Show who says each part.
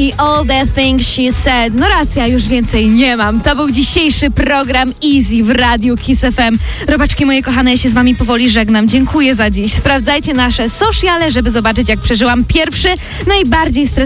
Speaker 1: i All the Things She Said. No racja, już więcej nie mam. To był dzisiejszy program Easy w Radiu Kiss FM. Robaczki moje kochane, ja się z wami powoli żegnam. Dziękuję za dziś. Sprawdzajcie nasze sociale, żeby zobaczyć, jak przeżyłam pierwszy, najbardziej stresujący